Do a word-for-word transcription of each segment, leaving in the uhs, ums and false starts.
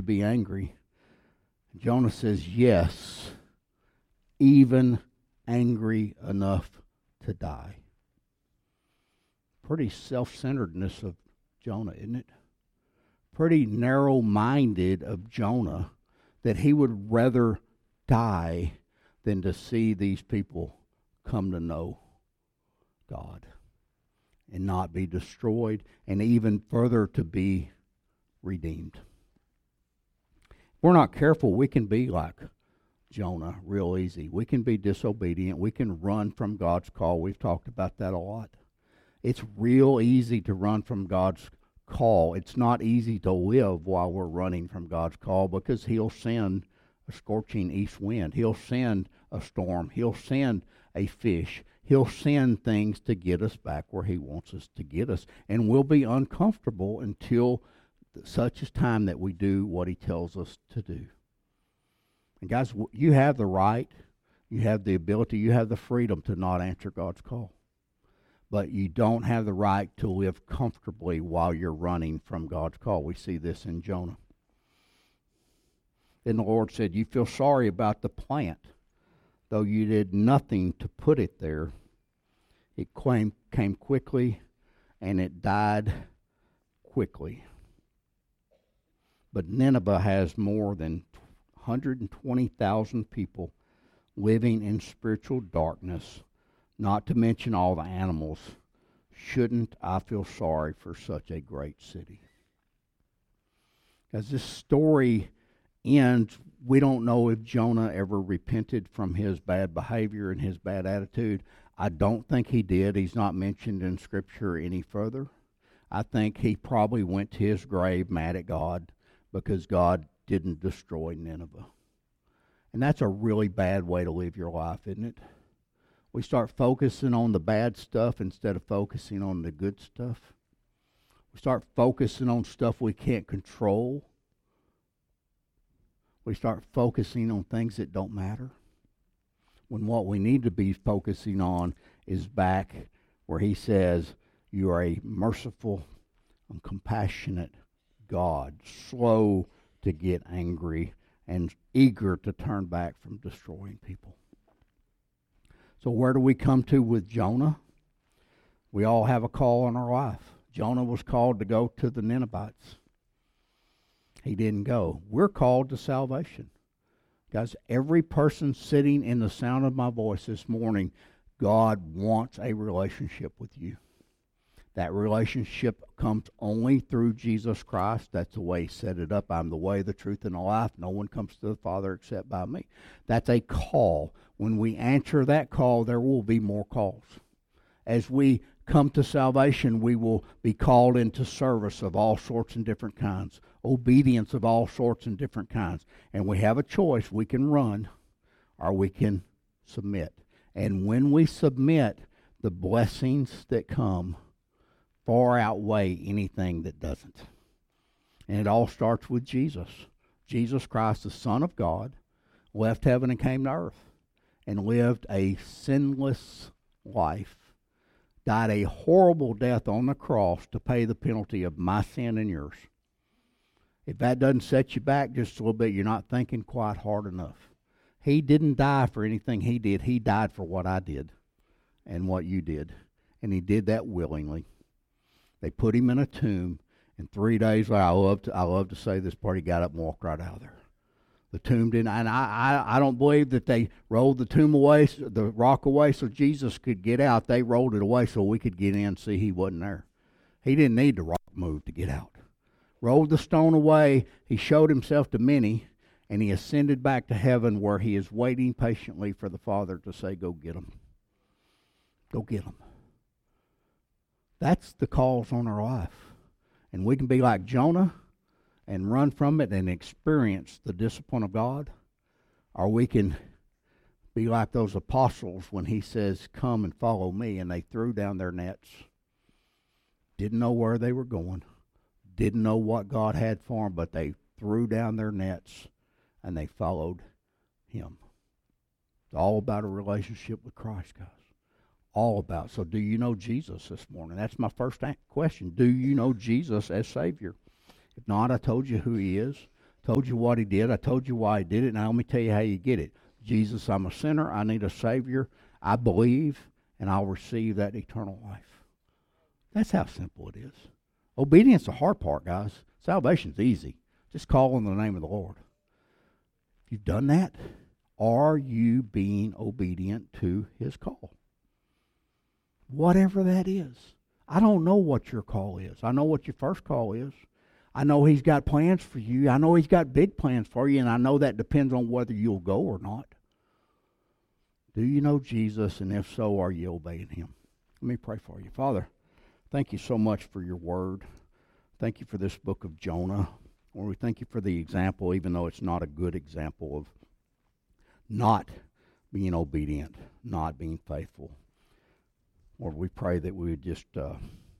be angry. Jonah says, yes, even angry enough to die. Pretty self-centeredness of Jonah, isn't it? Pretty narrow-minded of Jonah that he would rather die than to see these people come to know God and not be destroyed, and even further to be redeemed. If we're not careful, we can be like Jonah real easy. We can be disobedient. We can run from God's call. We've talked about that a lot. It's real easy to run from God's call. It's not easy to live while we're running from God's call, because he'll send a scorching east wind. He'll send a storm. He'll send a fish. He'll send things to get us back where he wants us to get us. And we'll be uncomfortable until such a time that we do what he tells us to do. And guys, you have the right, you have the ability, you have the freedom to not answer God's call. But you don't have the right to live comfortably while you're running from God's call. We see this in Jonah. Then the Lord said, you feel sorry about the plant, though you did nothing to put it there. It came, came quickly, and it died quickly. But Nineveh has more than one hundred twenty thousand people living in spiritual darkness, not to mention all the animals. Shouldn't I feel sorry for such a great city? As this story ends, we don't know if Jonah ever repented from his bad behavior and his bad attitude. I don't think he did. He's not mentioned in Scripture any further. I think he probably went to his grave mad at God because God didn't destroy Nineveh. And that's a really bad way to live your life, isn't it? We start focusing on the bad stuff instead of focusing on the good stuff. We start focusing on stuff we can't control. We start focusing on things that don't matter, when what we need to be focusing on is back where he says, you are a merciful and compassionate God, slow to get angry and eager to turn back from destroying people. So where do we come to with Jonah? We all have a call in our life. Jonah was called to go to the Ninevites. He didn't go. We're called to salvation. Guys, every person sitting in the sound of my voice this morning, God wants a relationship with you. That relationship comes only through Jesus Christ. That's the way he set it up. I'm the way, the truth, and the life. No one comes to the Father except by me. That's a call. When we answer that call, there will be more calls. As we come to salvation, we will be called into service of all sorts and different kinds, obedience of all sorts and different kinds. And we have a choice. We can run or we can submit. And when we submit, the blessings that come far outweigh anything that doesn't. And it all starts with Jesus. Jesus Christ, the Son of God, left heaven and came to earth and lived a sinless life, died a horrible death on the cross to pay the penalty of my sin and yours. If that doesn't set you back just a little bit, you're not thinking quite hard enough. He didn't die for anything he did. He died for what I did and what you did. And he did that willingly. They put him in a tomb, and three days later, I love to, I love to say this part, he got up and walked right out of there. The tomb didn't, and I, I, I don't believe that they rolled the tomb away, the rock away so Jesus could get out. They rolled it away so we could get in and see he wasn't there. He didn't need the rock moved to get out. Rolled the stone away, he showed himself to many, and he ascended back to heaven where he is waiting patiently for the Father to say, go get him. Go get him. That's the calls on our life. And we can be like Jonah and run from it and experience the discipline of God. Or we can be like those apostles when he says, come and follow me. And they threw down their nets. Didn't know where they were going. Didn't know what God had for them. But they threw down their nets and they followed him. It's all about a relationship with Christ, guys. All about. So do you know Jesus this morning? That's my first question. Do you know Jesus as Savior? If not, I told you who he is. Told you what he did. I told you why he did it. Now let me tell you how you get it. Jesus, I'm a sinner. I need a Savior. I believe, and I'll receive that eternal life. That's how simple it is. Obedience is the hard part, guys. Salvation's easy. Just call on the name of the Lord. If you've done that, are you being obedient to his call? Whatever that is. I don't know what your call is. I know what your first call is. I know he's got plans for you. I know he's got big plans for you, and I know that depends on whether you'll go or not. Do you know Jesus, and if so, are you obeying him? Let me pray for you. Father, thank you so much for your word. Thank you for this book of Jonah. Lord, we thank you for the example, even though it's not a good example of not being obedient, not being faithful. Lord, we pray that we would just uh,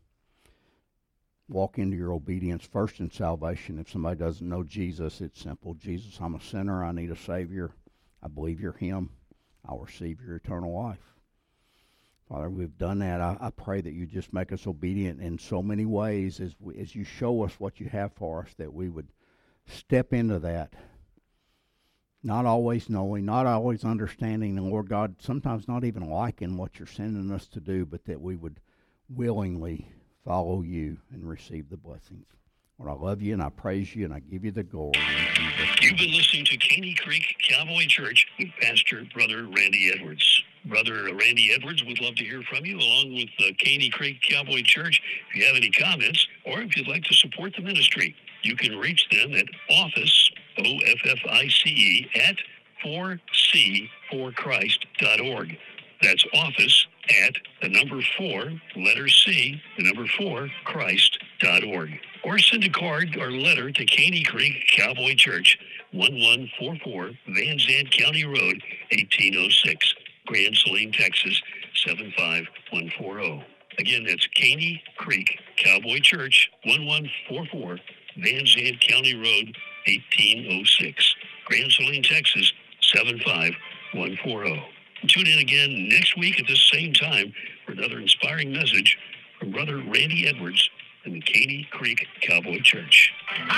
walk into your obedience first in salvation. If somebody doesn't know Jesus, it's simple. Jesus, I'm a sinner. I need a Savior. I believe you're him. I'll receive your eternal life. Father, we've done that. I, I pray that you just make us obedient in so many ways as we, as you show us what you have for us, that we would step into that. Not always knowing, not always understanding, and Lord God, sometimes not even liking what you're sending us to do, but that we would willingly follow you and receive the blessings. Lord, I love you and I praise you and I give you the glory. You've been listening to Caney Creek Cowboy Church with Pastor Brother Randy Edwards. Brother Randy Edwards would love to hear from you, along with uh, Caney Creek Cowboy Church. If you have any comments, or if you'd like to support the ministry, you can reach them at office, O F F I C E, at four c four christ dot org. That's office at the number four, letter C, the number four, Christ dot org. Or send a card or letter to Caney Creek Cowboy Church, one one four four Van Zandt County Road, eighteen oh six, Grand Saline, Texas, seven five one four zero. Again, that's Caney Creek Cowboy Church, one one four four Van Zandt County Road, eighteen oh six, Grand Saline, Texas, seven five one four zero. Tune in again next week at this same time for another inspiring message from Brother Randy Edwards and the Caney Creek Cowboy Church.